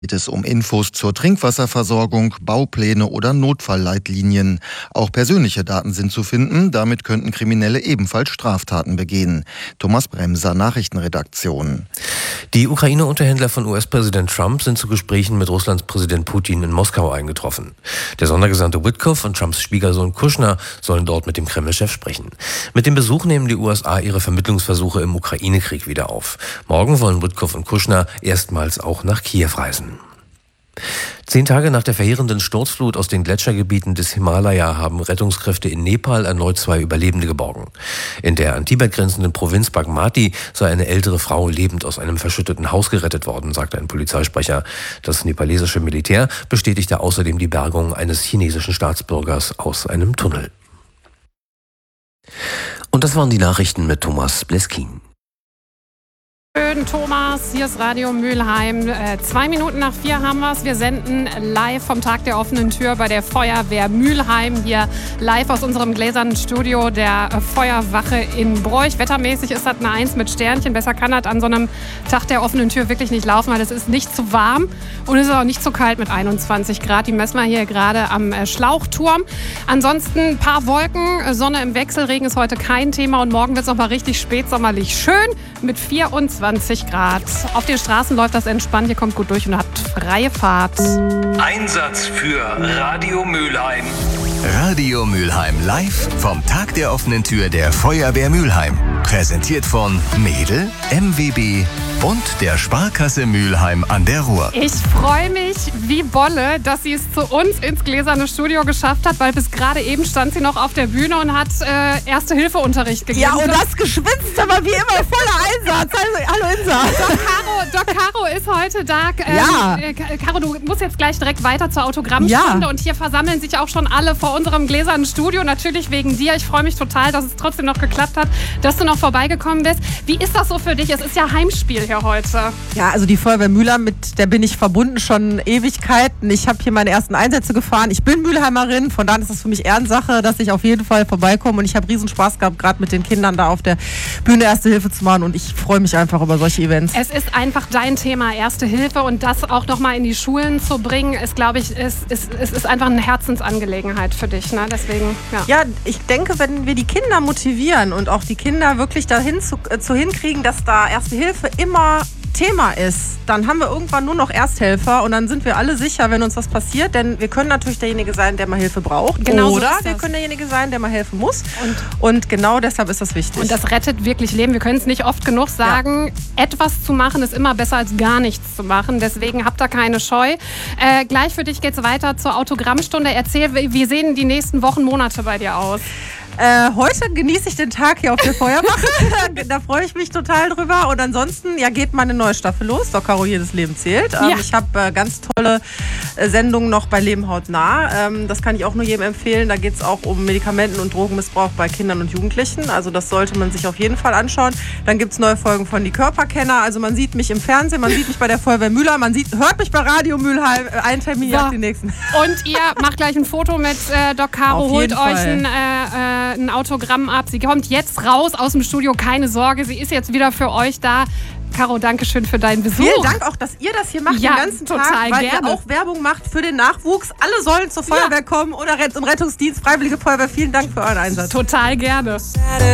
Geht es um Infos zur Trinkwasserversorgung, Baupläne oder Notfallleitlinien. Auch persönliche Daten sind zu finden, damit könnten Kriminelle ebenfalls Straftaten begehen. Thomas Bremser, Nachrichtenredaktion. Die Ukraine-Unterhändler von US-Präsident Trump sind zu Gesprächen mit Russlands Präsident Putin in Moskau eingetroffen. Der Sondergesandte Witkoff und Trumps Schwiegersohn Kushner sollen dort mit dem Kreml-Chef sprechen. Mit dem Besuch nehmen die USA ihre Vermittlungsversuche im Ukraine-Krieg wieder auf. Morgen wollen Witkoff und Kushner erstmals auch nach Kiew reisen. 10 Tage nach der verheerenden Sturzflut aus den Gletschergebieten des Himalaya haben Rettungskräfte in Nepal erneut 2 Überlebende geborgen. In der an Tibet grenzenden Provinz Bagmati sei eine ältere Frau lebend aus einem verschütteten Haus gerettet worden, sagte ein Polizeisprecher. Das nepalesische Militär bestätigte außerdem die Bergung eines chinesischen Staatsbürgers aus einem Tunnel. Und das waren die Nachrichten mit Thomas Bleskin. Schön, Thomas, hier ist Radio Mülheim. 2 Minuten nach 4 haben wir es. Wir senden live vom Tag der offenen Tür bei der Feuerwehr Mülheim. Hier live aus unserem gläsernen Studio der Feuerwache in Broich. Wettermäßig ist das eine 1 mit Sternchen. Besser kann das an so einem Tag der offenen Tür wirklich nicht laufen, weil es ist nicht zu warm und es ist auch nicht zu kalt mit 21 Grad. Die messen wir hier gerade am Schlauchturm. Ansonsten ein paar Wolken, Sonne im Wechsel. Regen ist heute kein Thema und morgen wird es noch mal richtig spätsommerlich schön mit 24 Grad. Auf den Straßen läuft das entspannt. Hier kommt gut durch und hat freie Fahrt. Einsatz für Radio Mülheim. Radio Mülheim live vom Tag der offenen Tür der Feuerwehr Mülheim. Präsentiert von Mädel, MWB und der Sparkasse Mülheim an der Ruhr. Ich freue mich wie Bolle, dass sie es zu uns ins gläserne Studio geschafft hat, weil bis gerade eben stand sie noch auf der Bühne und hat Erste-Hilfe-Unterricht gegeben. Ja, und das geschwitzt, aber wie immer voller Einsatz. Hallo Insa. Doc Caro ist heute da. Ja. Caro, du musst jetzt gleich direkt weiter zur Autogrammstunde. Ja. Und hier versammeln sich auch schon alle vor unserem gläsernen Studio. Natürlich wegen dir. Ich freue mich total, dass es trotzdem noch geklappt hat, dass du noch vorbeigekommen bist. Wie ist das so für dich? Es ist ja Heimspiel hier heute. Ja, also die Feuerwehr Mülheim, mit der bin ich verbunden schon Ewigkeiten. Ich habe hier meine ersten Einsätze gefahren. Ich bin Mülheimerin, von daher ist das für mich Ehrensache, dass ich auf jeden Fall vorbeikomme. Und ich habe riesen Spaß gehabt, gerade mit den Kindern da auf der Bühne Erste Hilfe zu machen. Und ich freue mich einfach über solche Events. Es ist einfach dein Thema Erste Hilfe und das auch nochmal in die Schulen zu bringen, ist, glaube ich, es ist einfach eine Herzensangelegenheit für dich. Ne? Deswegen, ja. Ja, ich denke, wenn wir die Kinder motivieren und auch die Kinder wirklich dahin zu hinkriegen, dass da Erste Hilfe immer Thema ist, dann haben wir irgendwann nur noch Ersthelfer und dann sind wir alle sicher, wenn uns was passiert, denn wir können natürlich derjenige sein, der mal Hilfe braucht, genau oder so wir können derjenige sein, der mal helfen muss und genau deshalb ist das wichtig. Und das rettet wirklich Leben. Wir können es nicht oft genug sagen, etwas zu machen ist immer besser als gar nichts zu machen, deswegen habt da keine Scheu. Gleich für dich geht's weiter zur Autogrammstunde. Erzähl, wie sehen die nächsten Wochen, Monate bei dir aus? Heute genieße ich den Tag hier auf der Feuerwache. Da freue ich mich total drüber. Und ansonsten geht meine neue Staffel los. Doc Caro, jedes Leben zählt. Ja. Ich habe ganz tolle Sendungen noch bei Leben hautnah. Das kann ich auch nur jedem empfehlen. Da geht es auch um Medikamenten- und Drogenmissbrauch bei Kindern und Jugendlichen. Also das sollte man sich auf jeden Fall anschauen. Dann gibt es neue Folgen von Die Körperkenner. Also man sieht mich im Fernsehen, man sieht mich bei der Feuerwehr Mülheim, hört mich bei Radio Mülheim. Ein Termin jagt den nächsten. Und ihr macht gleich ein Foto mit Doc Caro, holt euch ein Autogramm ab. Sie kommt jetzt raus aus dem Studio, keine Sorge, sie ist jetzt wieder für euch da. Caro, danke schön für deinen Besuch. Vielen Dank auch, dass ihr das hier macht den ganzen Tag, weil gerne. ihr auch Werbung macht für den Nachwuchs. Alle sollen zur Feuerwehr kommen oder zum Rettungsdienst, Freiwillige Feuerwehr. Vielen Dank für euren Einsatz. Total gerne.